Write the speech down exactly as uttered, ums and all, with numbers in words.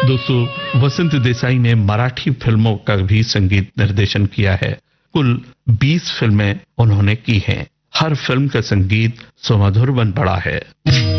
दोस्तों, वसंत देसाई ने मराठी फिल्मों का भी संगीत निर्देशन किया है। कुल बीस फिल्में उन्होंने की हैं। हर फिल्म का संगीत सुमधुर बन पड़ा है।